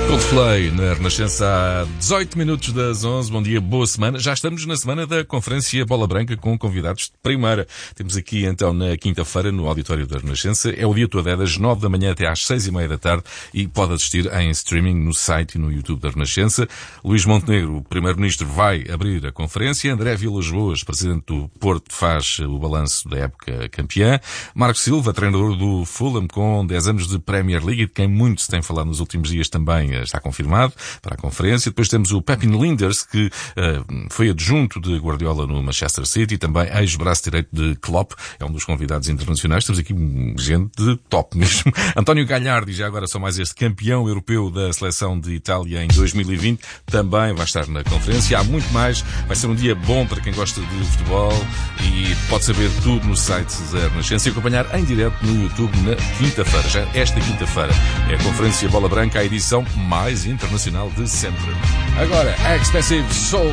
Coldplay na Renascença há 18 minutos das 11. Bom dia, boa semana. Já estamos na semana da Conferência Bola Branca com convidados de primeira. Temos aqui então na quinta-feira no auditório da Renascença. É o dia todo, é das 9 da manhã até às 6:30 da tarde e pode assistir em streaming no site e no YouTube da Renascença. Luís Montenegro, o primeiro-ministro, vai abrir a conferência. André Vilas-Boas, presidente do Porto, faz o balanço da época campeã. Marco Silva, treinador do Fulham com 10 anos de Premier League e de quem muito se tem falado nos últimos dias, também está confirmado para a conferência. Depois temos o Pepin Lijnders, que foi adjunto de Guardiola no Manchester City, também ex-braço direito de Klopp, é um dos convidados internacionais. Temos aqui gente de top mesmo. António Galhardi, já agora só mais este campeão europeu da seleção de Itália em 2020, também vai estar na conferência. Há muito mais. Vai ser um dia bom para quem gosta de futebol e pode saber tudo no site da Renascença e acompanhar em direto no YouTube na quinta-feira. Já esta quinta-feira é a Conferência Bola Branca, a edição mais internacional de sempre. Agora, Expensive Soul.